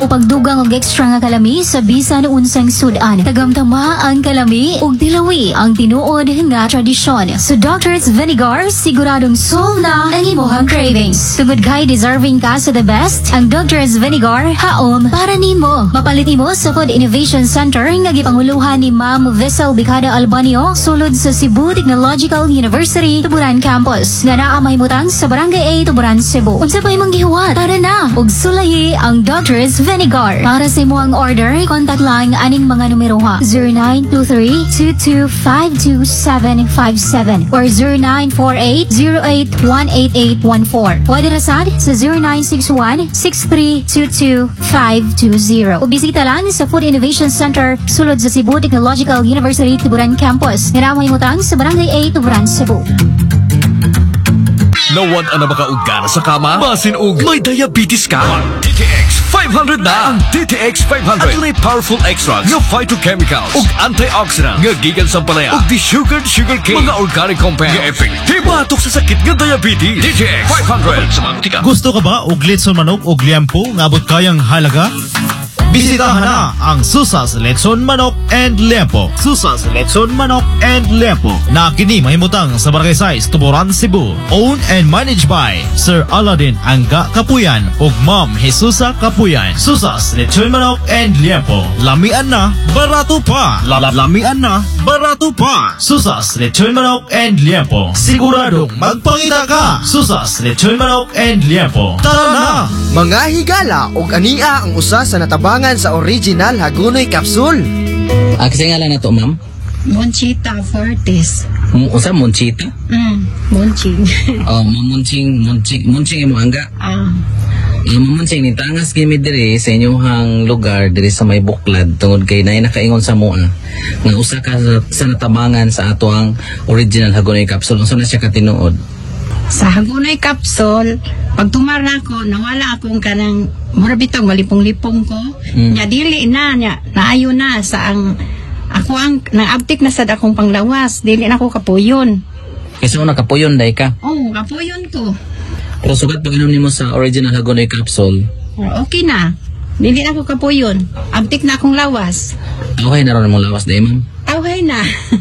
o pagdugang og extra nga kalami sa bisan unsang sudan. Tagamtama ang kalami ug dilawi ang tinuod nga tradisyon. So Doctor's Vinegar siguradong solve na ang imong cravings. Tungod kay deserving ka sa the best, ang Doctor's Vinegar haom para nimo. Mapalit nimo sa Food Innovation Center nga gipanguluhan ni Ma'am Vessel Bicada Albanio sulod sa Cebu Technological University Tuburan Campus. Nga naa mahimutang sa Barangay 8 Tuburan, Cebu. Unsa pa imong gihuwat? Tara na ug sulayi ang Doctor's Vinegar. Para sa imong order, contact lang aning mga numero ha: 0923-2252-757 or 0948-08-18814. Pwede rasad sa 0961-6322-520. O bisita lang sa Food Innovation Center sulod sa Cebu Technological University Tuburan Campus. Naramay mo tang sa Barangay 8 Tuburan, Cebu. Nawad na makaugana sa kama? Basin og may diabetes ka? DTX 500 na! Ang DTX 500 adunay powerful extracts nga phytochemicals ug antioxidant nga gikan sa palaya ug desugared sugarcane, mga organic compounds nga epektibo batok sa sakit nga diabetes. DTX 500 sa mga tika. Gusto ka ba og litson manok og liempo nga abot kayang halaga? Bisitahan na ang Susas Lechon Manok and Liempo. Susas Lechon Manok and Liempo na kini mahimutang sa Barangay 6, Tuburan, Cebu. Owned and managed by Sir Aladdin Angga Kapuyan ug Ma'am Jesusa Kapuyan. Susas Lechon Manok and Liempo. Lamian na, barato pa. Lamian na, barato pa. Susas Lechon Manok and Liempo. Siguradong magpangita ka. Susas Lechon Manok and Liempo. Tara na! Mga higala og ania ang usa sa natabangan sa original Hagonoy Capsule. Kasi nga lang na to, ma'am? Monchita Fortes. Usa, Monchita? Monching. Monching imo angga? Ma'am Monching, nitangas gimi diri sa inyong lugar, diri sa may buklad, tungod kay naay nakaingon sa mua. Nga usa ka sa natabangan sa ato ang original Hagonoy Capsule. Unsa na siya katinuod? Sa Hagonoy Capsule, pag tumara ko, nawala akong kanang mura bitong malipong-lipong ko. Nya dili na nya naayo na sa ang ako ang naabtik na sad akong panglawas, dili na ako kapuyon. Kasi una kapuyon day ka. Oh, kapuyon ko. Pero sugat pag inom nimo sa original Hagonoy Capsule, Okay na. Dili na ako kapuyon. Abtik na akong lawas. okay na ron mong lawas day, ma'am. Okay na.